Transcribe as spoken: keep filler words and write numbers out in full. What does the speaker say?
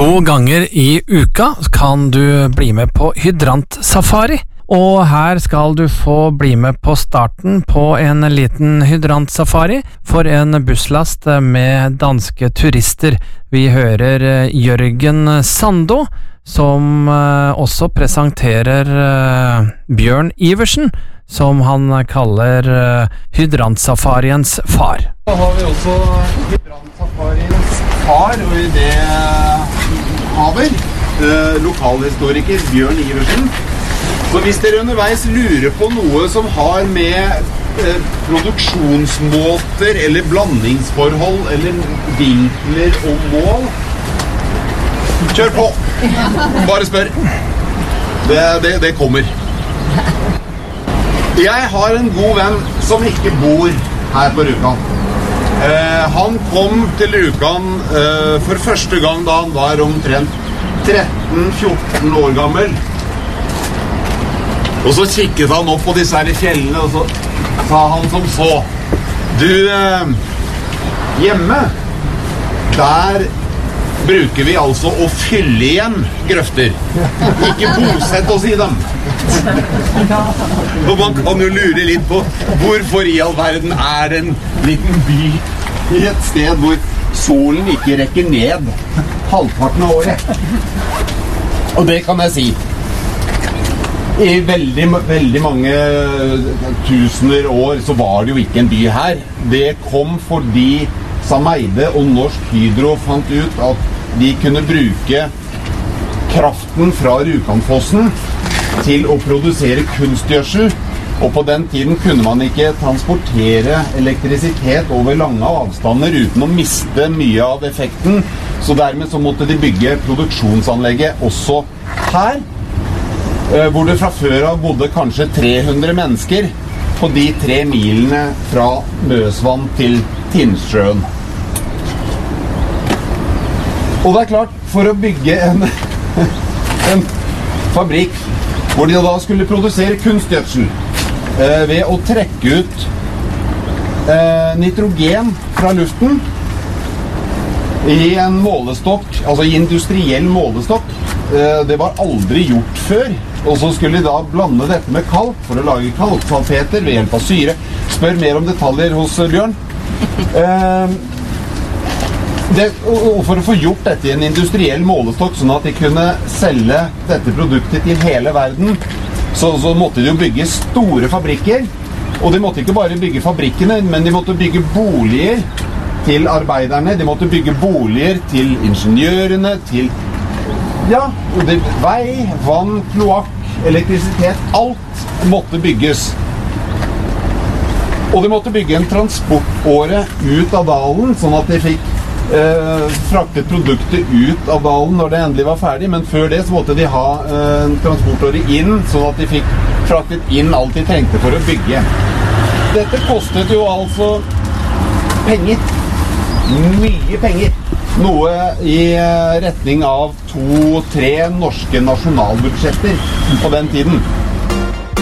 To ganger i uka kan du bli med på hydrantsafari, og her skal du få bli med på starten på en liten hydrantsafari for en busslast med danske turister. Vi hører Jørgen Sando, som også presenterer Bjørn Iversen, som han kaller hydrantsafariens far. Da har vi også hydrantsafariens far, og i det haver, eh, lokalhistoriker Bjørn Iversen. Så hvis dere underveis lurer på noe som har med eh, produksjonsmåter eller blandingsforhold eller vinkler og mål, kjør på! Bare spør. Det, det, det kommer. Jeg har en god venn som ikke bor her på Rjukan. Eh, han kom til Rjukan eh, for første gang da han var omtrent tretten fjorten år gammel. Og så kikket han opp på disse her fjellene, og så sa han som så: Du, eh, hjemme, der bruker vi altså å fylle igjen grøfter. Ikke bosette oss i dem. Og man kan jo lure litt på hvorfor i all verden er det en liten by i et sted hvor solen ikke rekker ned halvparten av året. Og det kan jeg si. I veldig, veldig mange tusener år så var det jo ikke en by her. Det kom fordi Sameide og Norsk Hydro fant ut at de kunne bruke kraften fra Rjukanfossen til å produsere kunstgjødsel, og på den tiden kunne man ikke transportere elektrisitet over lange avstander uten å miste mye av effekten, så dermed så måtte de bygge produksjonsanlegget også her, hvor det fra før av bodde kanskje tre hundre mennesker på de tre milene fra Møsvann til Tinnsjøen. Og det er klart, for å bygge en, en fabrikk hvor de da skulle produsere kunstgjødsel eh, ved å trekke ut eh, nitrogen fra luften i en målestokk, altså i industriell målestokk. Eh, det var aldri gjort før. Og så skulle de da blande dette med kalk for å lage kalksalpeter ved hjelp av syre. Spør mer om detaljer hos Bjørn. Eh, Det, og for å få gjort dette i en industriell målestokk sånn at de kunne selge dette produktet til hele verden, så, så måtte de jo bygge store fabrikker. Og de måtte ikke bare bygge fabrikkene, men de måtte bygge boliger til arbeiderne, de måtte bygge boliger til ingeniørene, til ja, det, vei, vann, kloakk, elektrisitet, alt måtte bygges. Og de måtte bygge en transportåre ut av dalen, sånn at de fikk Eh, fraktet produktet ut av dalen når det endelig var ferdig, men før det så måtte de ha eh, en transportåre inn, sånn at de fikk fraktet inn alt de trengte for å bygge. Dette kostet jo altså penger. Mye penger. Noe i eh, retning av to-tre norske nasjonalbudsjetter på den tiden.